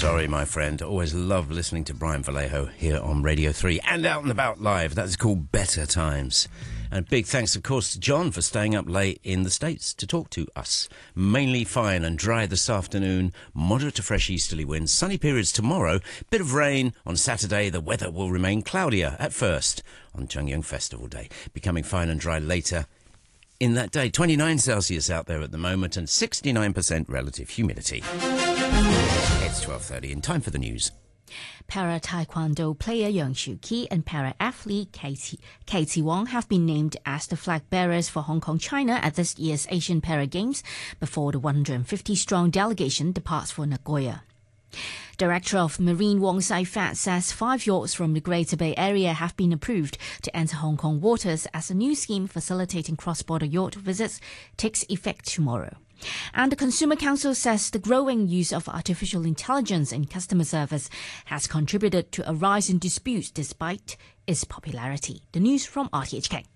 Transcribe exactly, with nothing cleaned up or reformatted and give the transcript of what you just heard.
Sorry, my friend. Always love listening to Brian Vallejo here on Radio three and Out and About Live. That's called Better Times. And big thanks, of course, to John for staying up late in the States to talk to us. Mainly fine and dry this afternoon. Moderate to fresh easterly winds. Sunny periods tomorrow. Bit of rain on Saturday. The weather will remain cloudier at first on Zhengyang Festival Day. Becoming fine and dry later in that day. twenty-nine Celsius out there at the moment and sixty-nine percent relative humidity. It's twelve thirty in time for the news. Para-Taekwondo player Yang Shu-Ki and para-athlete Katie, Katie Wong have been named as the flag bearers for Hong Kong, China at this year's Asian Para Games before the one hundred fifty strong delegation departs for Nagoya. Director of Marine Wong Sai-Fat says five yachts from the Greater Bay Area have been approved to enter Hong Kong waters as a new scheme facilitating cross-border yacht visits takes effect tomorrow. And the Consumer Council says the growing use of artificial intelligence in customer service has contributed to a rise in disputes despite its popularity. The news from R T H K.